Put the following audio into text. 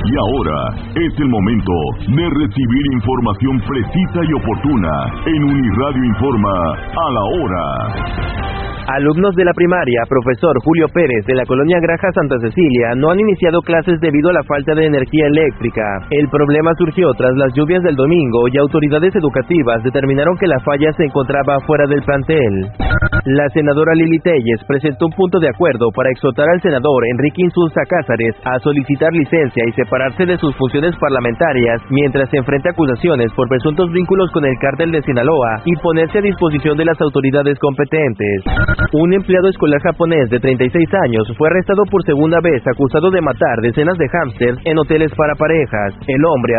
Y ahora es el momento de recibir información precisa y oportuna en Uniradio Informa a la hora. Alumnos de la primaria, profesor Julio Pérez de la colonia Granja Santa Cecilia, no han iniciado clases debido a la falta de energía eléctrica. El problema surgió tras las lluvias del domingo y autoridades educativas determinaron que la falla se encontraba fuera del plantel. La senadora Lili Telles presentó un punto de acuerdo para exhortar al senador Enrique Insulza Cázares a solicitar licencia y separarse de sus funciones parlamentarias mientras se enfrenta acusaciones por presuntos vínculos con el cártel de Sinaloa y ponerse a disposición de las autoridades competentes. Un empleado escolar japonés de 36 años fue arrestado por segunda vez acusado de matar decenas de hámsters en hoteles para parejas. El hombre